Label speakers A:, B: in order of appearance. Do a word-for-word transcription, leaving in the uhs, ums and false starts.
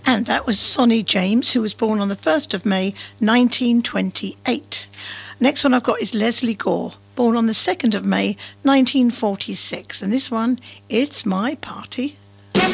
A: And that was Sonny James, who was born on the first of May nineteen twenty-eight. Next one I've got is Leslie Gore, born on the second of May nineteen forty-six. And this one, It's My Party.